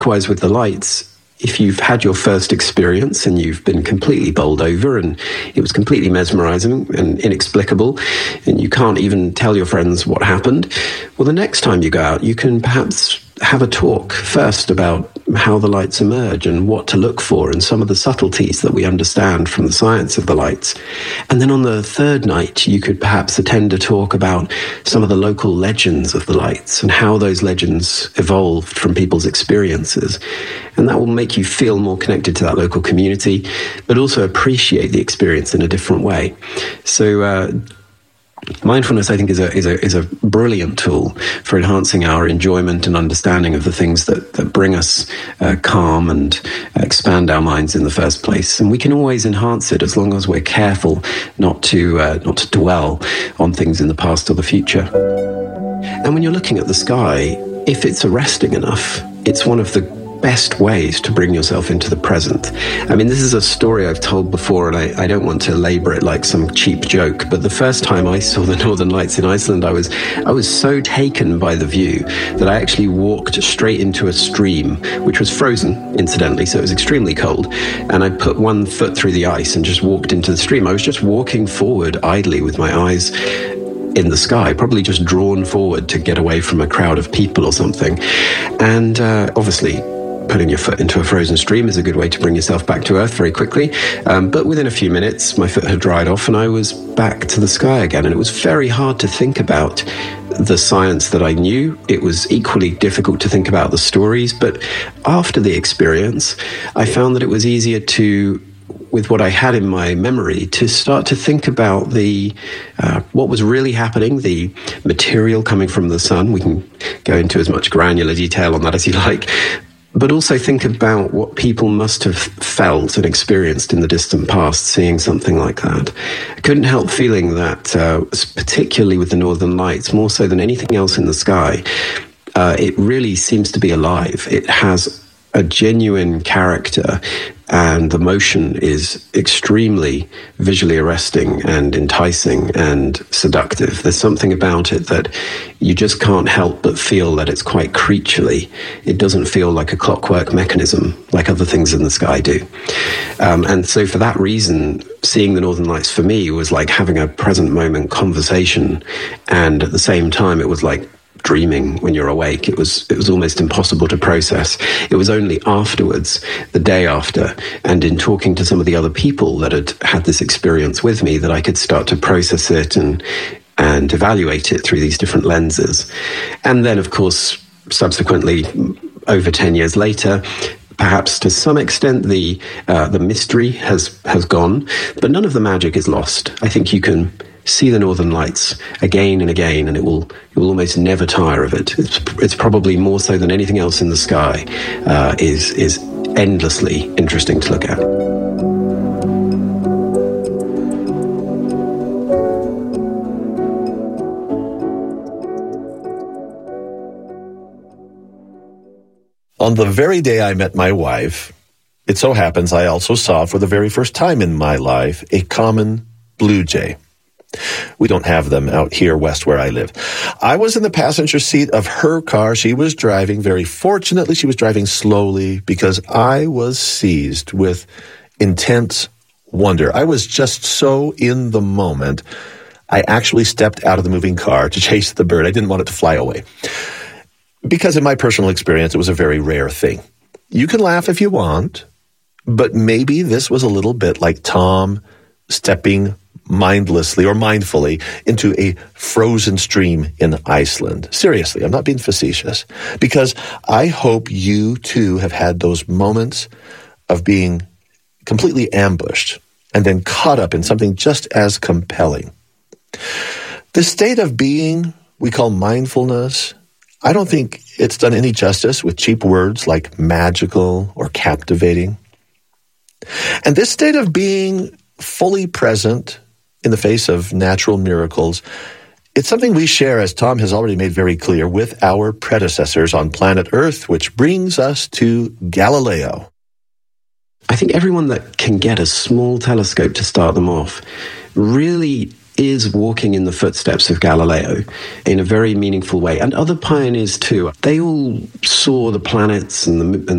Likewise with the lights, if you've had your first experience and you've been completely bowled over and it was completely mesmerizing and inexplicable and you can't even tell your friends what happened, well, the next time you go out, you can perhaps have a talk first about how the lights emerge and what to look for and some of the subtleties that we understand from the science of the lights. And then on the third night, you could perhaps attend a talk about some of the local legends of the lights and how those legends evolved from people's experiences. And that will make you feel more connected to that local community, but also appreciate the experience in a different way. So, mindfulness, I think, is a brilliant tool for enhancing our enjoyment and understanding of the things that bring us calm and expand our minds in the first place. And we can always enhance it as long as we're careful not to dwell on things in the past or the future. And when you're looking at the sky, if it's arresting enough, it's one of the best ways to bring yourself into the present. I mean, this is a story I've told before, and I don't want to labor it like some cheap joke, but the first time I saw the Northern Lights in Iceland, I was so taken by the view that I actually walked straight into a stream, which was frozen, incidentally, so it was extremely cold, and I put one foot through the ice and just walked into the stream. I was just walking forward idly with my eyes in the sky, probably just drawn forward to get away from a crowd of people or something. And obviously, putting your foot into a frozen stream is a good way to bring yourself back to earth very quickly. But within a few minutes, my foot had dried off and I was back to the sky again. And it was very hard to think about the science that I knew. It was equally difficult to think about the stories. But after the experience, I found that it was easier to, with what I had in my memory, to start to think about what was really happening, the material coming from the sun. We can go into as much granular detail on that as you like. But also think about what people must have felt and experienced in the distant past, seeing something like that. I couldn't help feeling that, particularly with the Northern Lights, more so than anything else in the sky, it really seems to be alive. It has a genuine character, and the motion is extremely visually arresting and enticing and seductive. There's something about it that you just can't help but feel that it's quite creaturely. It doesn't feel like a clockwork mechanism like other things in the sky do. And so for that reason, seeing the Northern Lights for me was like having a present moment conversation, and at the same time it was like dreaming when you're awake. It was almost impossible to process. It was only afterwards, the day after, and in talking to some of the other people that had had this experience with me, that I could start to process it and evaluate it through these different lenses. And then, of course, subsequently, over 10 years later, perhaps to some extent the mystery has gone, but none of the magic is lost. I think you can see the Northern Lights again and again, and you will almost never tire of it. It's probably more so than anything else in the sky, is endlessly interesting to look at. On the very day I met my wife, it so happens I also saw for the very first time in my life a common blue jay. We don't have them out here west where I live. I was in the passenger seat of her car. She was driving. Very fortunately, she was driving slowly because I was seized with intense wonder. I was just so in the moment. I actually stepped out of the moving car to chase the bird. I didn't want it to fly away. Because in my personal experience, it was a very rare thing. You can laugh if you want, but maybe this was a little bit like Tom stepping mindlessly or mindfully into a frozen stream in Iceland. Seriously, I'm not being facetious, because I hope you too have had those moments of being completely ambushed and then caught up in something just as compelling. The state of being we call mindfulness, I don't think it's done any justice with cheap words like magical or captivating. And this state of being fully present in the face of natural miracles, it's something we share, as Tom has already made very clear, with our predecessors on planet Earth, which brings us to Galileo. I think everyone that can get a small telescope to start them off really is walking in the footsteps of Galileo in a very meaningful way, and other pioneers too. They all saw the planets and the